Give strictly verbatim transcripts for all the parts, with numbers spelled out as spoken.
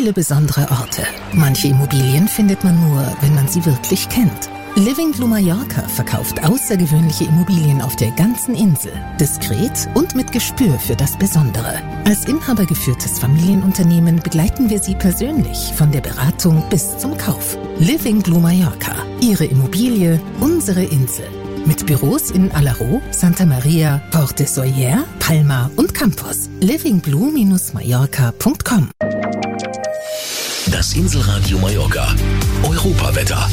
viele besondere Orte. Manche Immobilien findet man nur, wenn man sie wirklich kennt. Living Blue Mallorca verkauft außergewöhnliche Immobilien auf der ganzen Insel. Diskret und mit Gespür für das Besondere. Als inhabergeführtes Familienunternehmen begleiten wir Sie persönlich von der Beratung bis zum Kauf. Living Blue Mallorca. Ihre Immobilie, unsere Insel. Mit Büros in Alaró, Santa Maria, Porte Soller, Palma und Campos. living blue Bindestrich mallorca Punkt com. Das Inselradio Mallorca. Europawetter.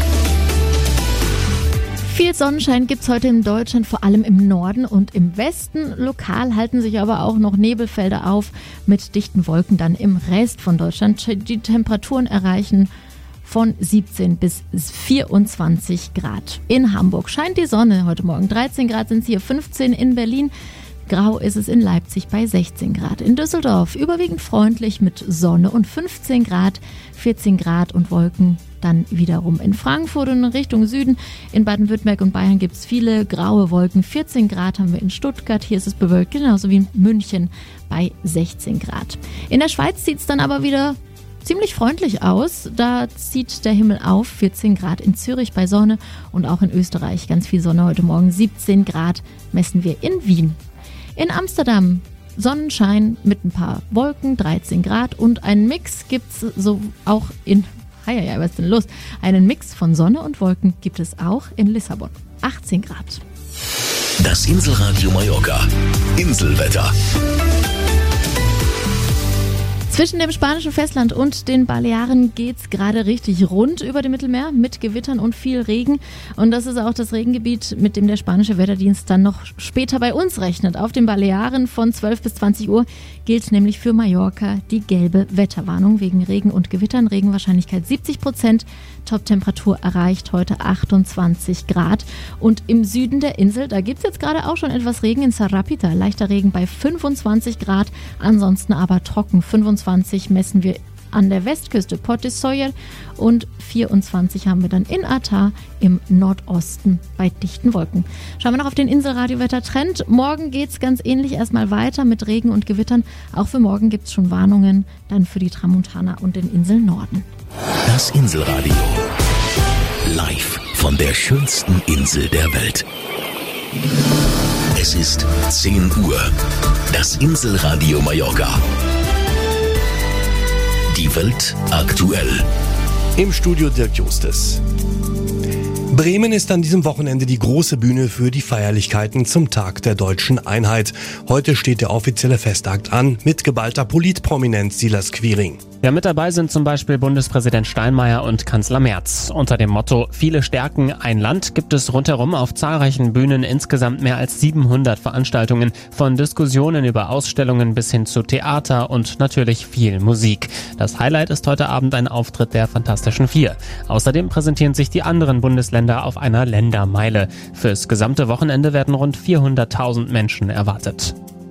Viel Sonnenschein gibt's heute in Deutschland, vor allem im Norden und im Westen. Lokal halten sich aber auch noch Nebelfelder auf mit dichten Wolken dann im Rest von Deutschland. Die Temperaturen erreichen von siebzehn bis vierundzwanzig Grad. In Hamburg scheint die Sonne. Heute Morgen dreizehn Grad sind es hier, fünfzehn in Berlin. Grau ist es in Leipzig bei sechzehn Grad. In Düsseldorf überwiegend freundlich mit Sonne und fünfzehn Grad, vierzehn Grad und Wolken. Dann wiederum in Frankfurt und in Richtung Süden. In Baden-Württemberg und Bayern gibt es viele graue Wolken. vierzehn Grad haben wir in Stuttgart. Hier ist es bewölkt, genauso wie in München bei sechzehn Grad. In der Schweiz sieht es dann aber wieder ziemlich freundlich aus. Da zieht der Himmel auf. vierzehn Grad in Zürich bei Sonne und auch in Österreich ganz viel Sonne. Heute Morgen siebzehn Grad messen wir in Wien. In Amsterdam Sonnenschein mit ein paar Wolken, dreizehn Grad und einen Mix gibt es so auch in Ja, ja, was ist denn los? Einen Mix von Sonne und Wolken gibt es auch in Lissabon. achtzehn Grad. Das Inselradio Mallorca. Inselwetter. Zwischen dem spanischen Festland und den Balearen geht's gerade richtig rund über dem Mittelmeer mit Gewittern und viel Regen. Und das ist auch das Regengebiet, mit dem der spanische Wetterdienst dann noch später bei uns rechnet. Auf den Balearen von zwölf bis zwanzig Uhr gilt nämlich für Mallorca die gelbe Wetterwarnung wegen Regen und Gewittern. Regenwahrscheinlichkeit siebzig Prozent. Toptemperatur erreicht heute achtundzwanzig Grad. Und im Süden der Insel, da gibt's jetzt gerade auch schon etwas Regen in Sarapita. Leichter Regen bei fünfundzwanzig Grad, ansonsten aber trocken. fünfundzwanzig messen wir an der Westküste, Porte Soller, und vierundzwanzig haben wir dann in Arta im Nordosten bei dichten Wolken. Schauen wir noch auf den Inselradio-Wetter-Trend. Morgen geht's ganz ähnlich erstmal weiter mit Regen und Gewittern. Auch für morgen gibt's schon Warnungen, dann für die Tramontana und den Inseln Norden. Das Inselradio. Live von der schönsten Insel der Welt. Es ist zehn Uhr. Das Inselradio Mallorca. Die Welt aktuell. Im Studio Dirk Justes. Bremen ist an diesem Wochenende die große Bühne für die Feierlichkeiten zum Tag der Deutschen Einheit. Heute steht der offizielle Festakt an mit geballter Politprominenz Silas Quiring. Ja, mit dabei sind zum Beispiel Bundespräsident Steinmeier und Kanzler Merz. Unter dem Motto Viele stärken ein Land gibt es rundherum auf zahlreichen Bühnen insgesamt mehr als siebenhundert Veranstaltungen, von Diskussionen über Ausstellungen bis hin zu Theater und natürlich viel Musik. Das Highlight ist heute Abend ein Auftritt der Fantastischen Vier. Außerdem präsentieren sich die anderen Bundesländer auf einer Ländermeile. Fürs gesamte Wochenende werden rund vierhunderttausend Menschen erwartet.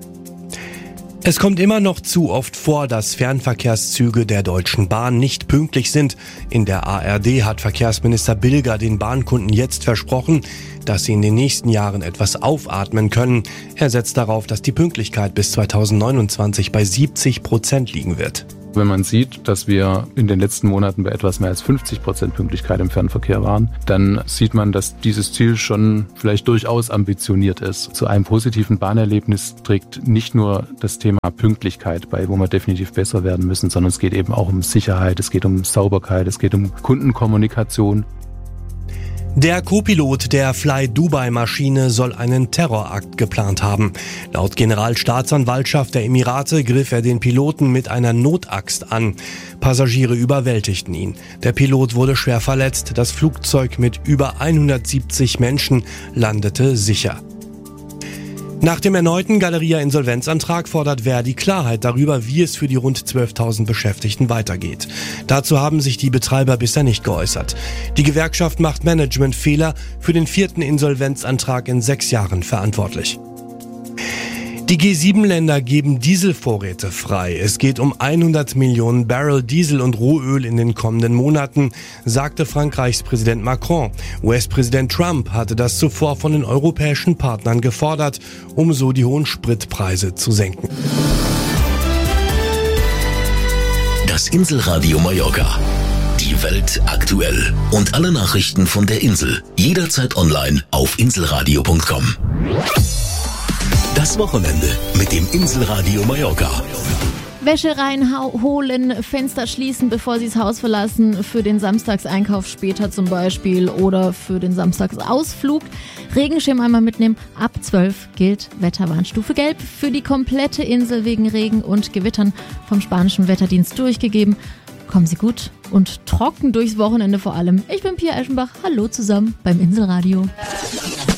Es kommt immer noch zu oft vor, dass Fernverkehrszüge der Deutschen Bahn nicht pünktlich sind. In der A R D hat Verkehrsminister Bilger den Bahnkunden jetzt versprochen, dass sie in den nächsten Jahren etwas aufatmen können. Er setzt darauf, dass die Pünktlichkeit bis zweitausendneunundzwanzig bei siebzig Prozent liegen wird. Wenn man sieht, dass wir in den letzten Monaten bei etwas mehr als fünfzig Prozent Pünktlichkeit im Fernverkehr waren, dann sieht man, dass dieses Ziel schon vielleicht durchaus ambitioniert ist. Zu einem positiven Bahnerlebnis trägt nicht nur das Thema Pünktlichkeit bei, wo wir definitiv besser werden müssen, sondern es geht eben auch um Sicherheit, es geht um Sauberkeit, es geht um Kundenkommunikation. Der Co-Pilot der Fly-Dubai-Maschine soll einen Terrorakt geplant haben. Laut Generalstaatsanwaltschaft der Emirate griff er den Piloten mit einer Notaxt an. Passagiere überwältigten ihn. Der Pilot wurde schwer verletzt. Das Flugzeug mit über hundertsiebzig Menschen landete sicher. Nach dem erneuten Galeria-Insolvenzantrag fordert Verdi Klarheit darüber, wie es für die rund zwölftausend Beschäftigten weitergeht. Dazu haben sich die Betreiber bisher nicht geäußert. Die Gewerkschaft macht Managementfehler für den vierten Insolvenzantrag in sechs Jahren verantwortlich. Die G sieben Länder geben Dieselvorräte frei. Es geht um hundert Millionen Barrel Diesel und Rohöl in den kommenden Monaten, sagte Frankreichs Präsident Macron. U S-Präsident Trump hatte das zuvor von den europäischen Partnern gefordert, um so die hohen Spritpreise zu senken. Das Inselradio Mallorca. Die Welt aktuell. Und alle Nachrichten von der Insel. Jederzeit online auf inselradio punkt com. Das Wochenende mit dem Inselradio Mallorca. Wäsche reinholen, Fenster schließen, bevor Sie das Haus verlassen, für den Samstagseinkauf später zum Beispiel oder für den Samstagsausflug. Regenschirm einmal mitnehmen. Ab zwölf gilt Wetterwarnstufe Gelb für die komplette Insel wegen Regen und Gewittern, vom spanischen Wetterdienst durchgegeben. Kommen Sie gut und trocken durchs Wochenende vor allem. Ich bin Pia Eschenbach. Hallo zusammen beim Inselradio.